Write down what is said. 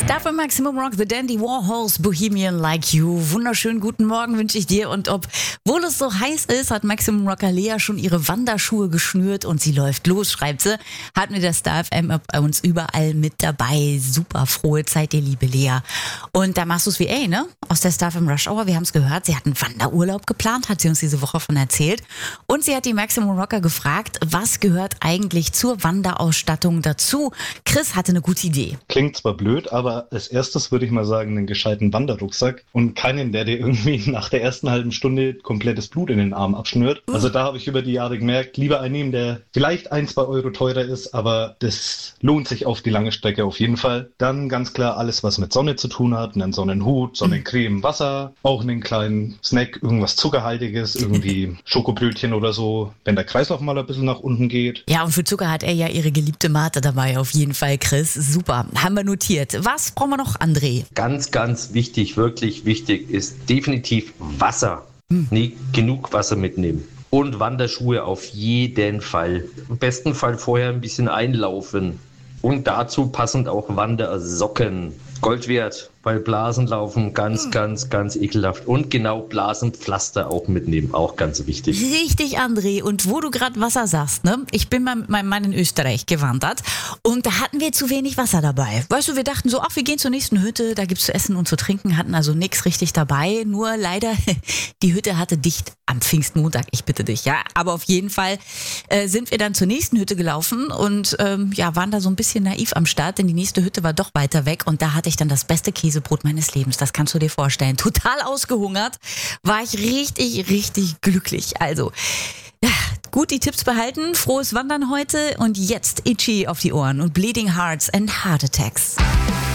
Dafür Maximum Rock, The Dandy Warhols, Bohemian Like You. Wunderschönen guten Morgen wünsche ich dir. Und obwohl es so heiß ist, hat Maximum Rocker Lea schon ihre Wanderschuhe geschnürt und sie läuft los, schreibt sie. Hat mir der Star FM bei uns überall mit dabei. Super frohe Zeit, dir liebe Lea. Und da machst du es wie ne? Aus der Star FM Rush Hour. Wir haben es gehört, sie hat einen Wanderurlaub geplant, hat sie uns diese Woche von erzählt. Und sie hat die Maximum Rocker gefragt, was gehört eigentlich zur Wanderausstattung dazu? Chris hatte eine gute Idee. Klingt zwar blöd, aber als erstes würde ich mal sagen, einen gescheiten Wanderrucksack und keinen, der dir irgendwie nach der ersten halben Stunde komplettes Blut in den Arm abschnürt. Also da habe ich über die Jahre gemerkt, lieber einen nehmen, der vielleicht 1-2 Euro teurer ist, aber das lohnt sich auf die lange Strecke auf jeden Fall. Dann ganz klar alles, was mit Sonne zu tun hat, einen Sonnenhut, Sonnencreme, Wasser, auch einen kleinen Snack, irgendwas Zuckerhaltiges, irgendwie Schokobrötchen oder so, wenn der Kreislauf mal ein bisschen nach unten geht. Ja, und für Zucker hat er ja ihre geliebte Mate dabei, auf jeden Fall, Chris. Super, haben wir notiert. Was brauchen wir noch, André? Ganz, ganz wichtig, wirklich wichtig ist definitiv Wasser. Genug Wasser mitnehmen. Und Wanderschuhe auf jeden Fall. Im besten Fall vorher ein bisschen einlaufen. Und dazu passend auch Wandersocken. Gold wert, weil Blasen laufen ganz, ganz ekelhaft. Und genau Blasenpflaster auch mitnehmen, auch ganz wichtig. Richtig, André. Und wo du gerade Wasser sagst, ne? Ich bin mal mit meinem Mann in Österreich gewandert und da hatten wir zu wenig Wasser dabei. Weißt du, wir dachten so, wir gehen zur nächsten Hütte, da gibt's zu essen und zu trinken, hatten also nichts richtig dabei. Nur leider, die Hütte hatte dicht am Pfingstmontag, ich bitte dich, ja. Aber auf jeden Fall sind wir dann zur nächsten Hütte gelaufen und waren da so ein bisschen naiv am Start, denn die nächste Hütte war doch weiter weg und da hatte ich dann das beste Käsebrot meines Lebens. Das kannst du dir vorstellen. Total ausgehungert, war ich richtig, richtig glücklich. Also, ja, gut die Tipps behalten. Frohes Wandern heute und jetzt Itchy auf die Ohren und Bleeding Hearts and Heart Attacks.